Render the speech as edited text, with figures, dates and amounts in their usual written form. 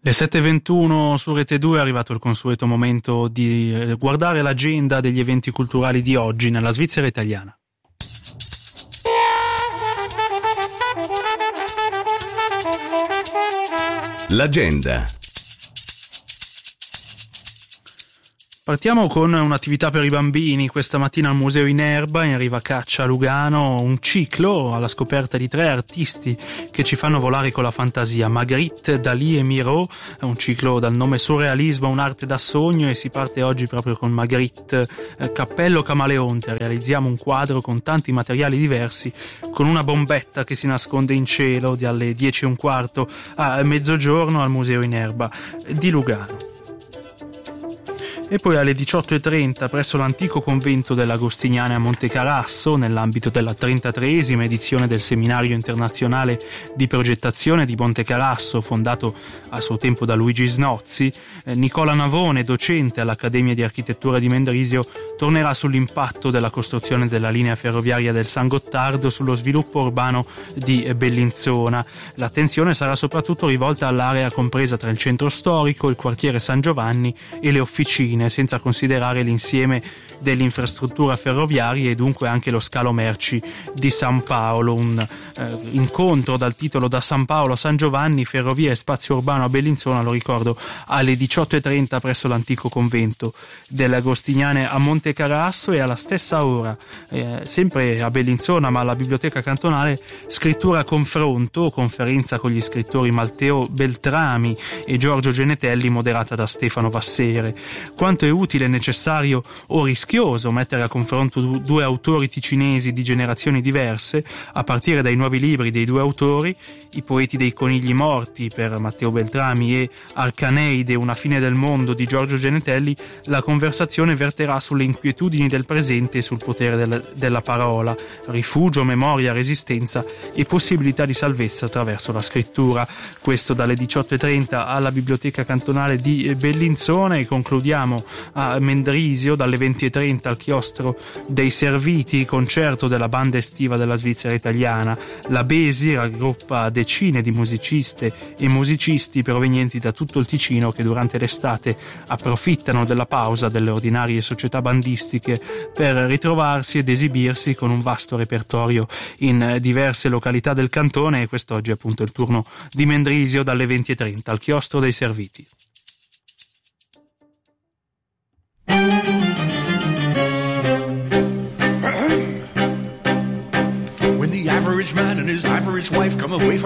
Le 7:21 su Rete 2 è arrivato il consueto momento di guardare l'agenda degli eventi culturali di oggi nella Svizzera italiana. L'agenda. Partiamo con un'attività per i bambini. Questa mattina al Museo Inerba, in Riva Caccia a Lugano, un ciclo alla scoperta di 3 artisti che ci fanno volare con la fantasia. Magritte, Dalì e Miro, è un ciclo dal nome Surrealismo, un'arte da sogno, e si parte oggi proprio con Magritte, Cappello Camaleonte. Realizziamo un quadro con tanti materiali diversi, con una bombetta che si nasconde in cielo, dalle 10:15 a mezzogiorno al Museo Inerba di Lugano. E poi alle 18:30 presso l'antico convento dell'Agostiniana a Montecarasso, nell'ambito della 33esima edizione del Seminario Internazionale di Progettazione di Montecarasso, fondato a suo tempo da Luigi Snozzi, Nicola Navone, docente all'Accademia di Architettura di Mendrisio, tornerà sull'impatto della costruzione della linea ferroviaria del San Gottardo sullo sviluppo urbano di Bellinzona. L'attenzione sarà soprattutto rivolta all'area compresa tra il centro storico, il quartiere San Giovanni e le officine, senza considerare l'insieme dell'infrastruttura ferroviaria e dunque anche lo scalo merci di San Paolo. Un incontro dal titolo Da San Paolo a San Giovanni, ferrovia e spazio urbano a Bellinzona, lo ricordo, alle 18:30 presso l'antico convento delle Agostiniane a Montecarasso. E alla stessa ora, sempre a Bellinzona ma alla biblioteca cantonale, Scrittura Confronto, conferenza con gli scrittori Matteo Beltrami e Giorgio Genetelli, moderata da Stefano Vassere. Quanto è utile, necessario o rischioso mettere a confronto due autori ticinesi di generazioni diverse, a partire dai nuovi libri dei 2 autori, I poeti dei conigli morti per Matteo Beltrami e Arcaneide, una fine del mondo di Giorgio Genetelli. La conversazione verterà sulle inquietudini del presente e sul potere della parola, rifugio, memoria, resistenza e possibilità di salvezza attraverso la scrittura. Questo dalle 18:30 alla biblioteca cantonale di Bellinzona. E concludiamo a Mendrisio dalle 20:30 al chiostro dei Serviti, concerto della banda estiva della Svizzera italiana. La Besi raggruppa decine di musiciste e musicisti provenienti da tutto il Ticino che durante l'estate approfittano della pausa delle ordinarie società bandistiche per ritrovarsi ed esibirsi con un vasto repertorio in diverse località del cantone. E quest'oggi è appunto il turno di Mendrisio dalle 20:30 al chiostro dei Serviti. When the average man and his average wife come away from